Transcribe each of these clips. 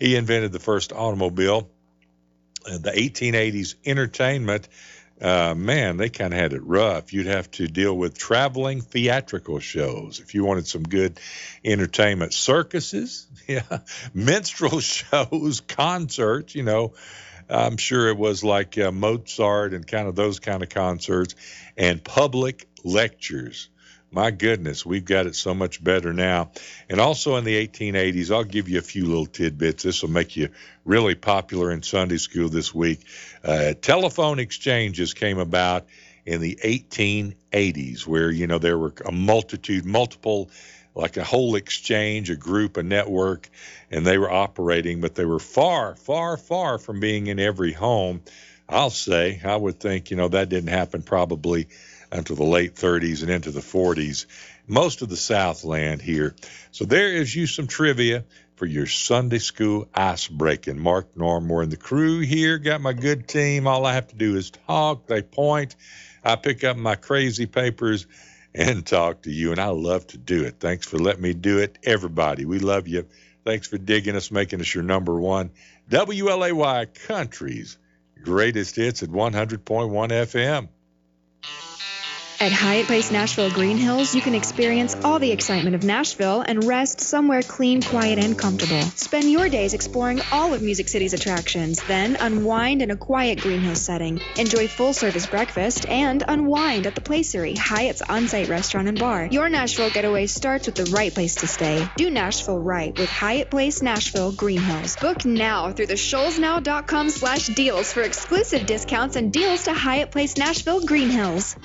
He invented the first automobile. The 1880s entertainment, man, they kind of had it rough. You'd have to deal with traveling theatrical shows if you wanted some good entertainment. Circuses, yeah, minstrel shows, concerts, I'm sure it was like Mozart and kind of those kind of concerts, and public lectures. My goodness, we've got it so much better now. And also in the 1880s, I'll give you a few little tidbits. This will make you really popular in Sunday school this week. Telephone exchanges came about in the 1880s where, there were multiple, like a whole exchange, a group, a network, and they were operating, but they were far, far, far from being in every home. I would think, that didn't happen probably until the late 30s and into the 40s, most of the Southland here. So there is you some trivia for your Sunday school ice breaking. Mark Normore and the crew here got my good team. All I have to do is talk. They point. I pick up my crazy papers and talk to you, and I love to do it. Thanks for letting me do it, everybody. We love you. Thanks for digging us, making us your number one. WLAY Country's greatest hits at 100.1 FM. At Hyatt Place Nashville Green Hills, you can experience all the excitement of Nashville and rest somewhere clean, quiet, and comfortable. Spend your days exploring all of Music City's attractions, then unwind in a quiet Green Hills setting. Enjoy full-service breakfast and unwind at the Placery, Hyatt's on-site restaurant and bar. Your Nashville getaway starts with the right place to stay. Do Nashville right with Hyatt Place Nashville Green Hills. Book now through the ShoalsNow.com/deals for exclusive discounts and deals to Hyatt Place Nashville Green Hills.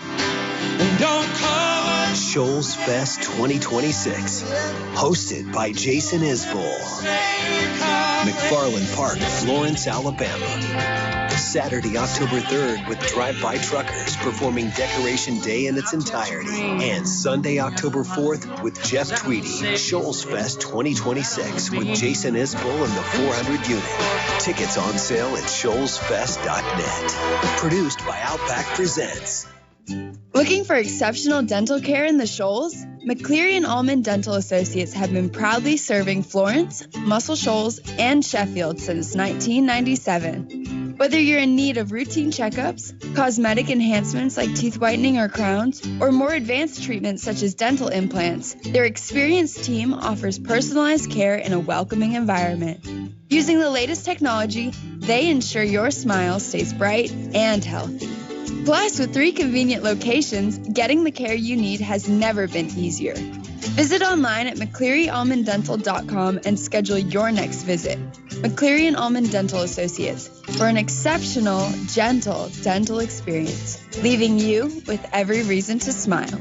Shoals Fest 2026, hosted by Jason Isbell. McFarland Park, Florence, Alabama. Saturday, October 3rd with Drive-By Truckers performing Decoration Day in its entirety. And Sunday, October 4th with Jeff Tweedy. Shoals Fest 2026 with Jason Isbell and the 400 unit. Tickets on sale at shoalsfest.net. Produced by Outback Presents. Looking for exceptional dental care in the Shoals? McCleary and Allman Dental Associates have been proudly serving Florence, Muscle Shoals, and Sheffield since 1997. Whether you're in need of routine checkups, cosmetic enhancements like teeth whitening or crowns, or more advanced treatments such as dental implants, their experienced team offers personalized care in a welcoming environment. Using the latest technology, they ensure your smile stays bright and healthy. Plus, with 3 convenient locations, getting the care you need has never been easier. Visit online at McClearyAlmondDental.com and schedule your next visit. McCleary and Allman Dental Associates for an exceptional, gentle dental experience, leaving you with every reason to smile.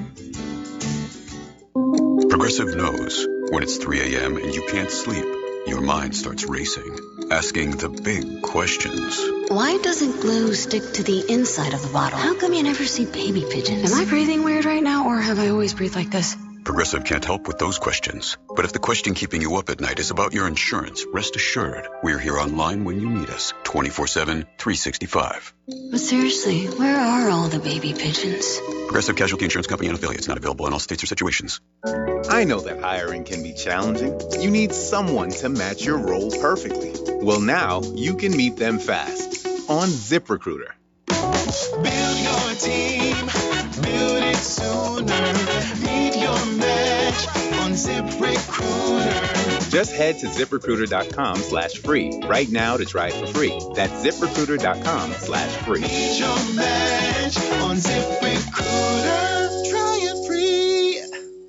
Progressive knows when it's 3 a.m. and you can't sleep, your mind starts racing, asking the big questions. Why doesn't glue stick to the inside of the bottle? How come you never see baby pigeons? Am I breathing weird right now, or have I always breathed like this? Progressive can't help with those questions. But if the question keeping you up at night is about your insurance, rest assured, we're here online when you need us, 24/7, 365. But seriously, where are all the baby pigeons? Progressive Casualty Insurance Company and affiliates, not available in all states or situations. I know that hiring can be challenging. You need someone to match your role perfectly. Well, now you can meet them fast on ZipRecruiter. Build your team, build it sooner. Meet your match on ZipRecruiter. Just head to ZipRecruiter.com/free right now to try it for free. That's ZipRecruiter.com/free. Meet your match on ZipRecruiter. Try it free.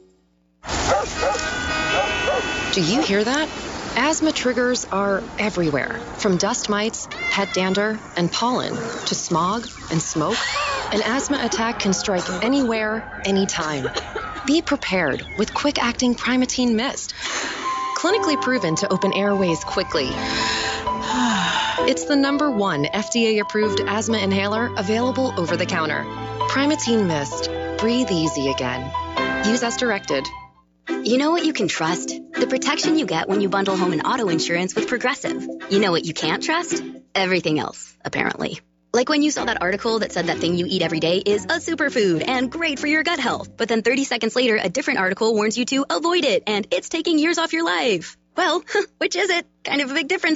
Do you hear that? Asthma triggers are everywhere, from dust mites, pet dander, and pollen, to smog and smoke. An asthma attack can strike anywhere, anytime. Be prepared with quick-acting Primatene Mist. Clinically proven to open airways quickly. It's the #1 FDA-approved asthma inhaler available over the counter. Primatene Mist. Breathe easy again. Use as directed. You know what you can trust? The protection you get when you bundle home and auto insurance with Progressive. You know what you can't trust? Everything else, apparently. Like when you saw that article that said that thing you eat every day is a superfood and great for your gut health. But then 30 seconds later, a different article warns you to avoid it and it's taking years off your life. Well, which is it? Kind of a big difference.